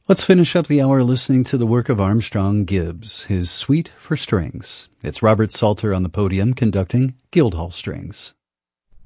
Let's finish up the hour listening to the work of Armstrong Gibbs, his Suite for Strings. It's Robert Salter on the podium conducting Guildhall Strings.